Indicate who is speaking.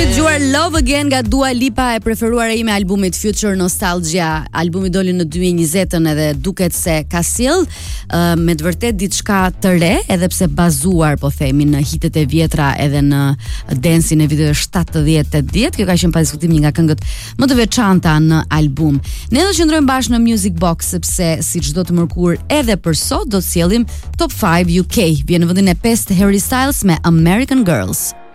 Speaker 1: dëgjuar Love Again nga Dua Lipa, e preferuara ime albumit Future Nostalgia. Albumi doli në 2020 edhe duket se ka sjell me të vërtet diçka të re, edhe pse bazuar po themi në hitet e vjetra edhe në dancin e viteve 70-80. Kjo ka qenë pa diskutim një nga këngët më të veçanta në album. Ne do të qëndrojmë bashkë në Music Box sepse si çdo të mërkur edhe për sot do të sjellim Top 5 UK. Vjen në vendin e 5 Harry Styles me American Girls.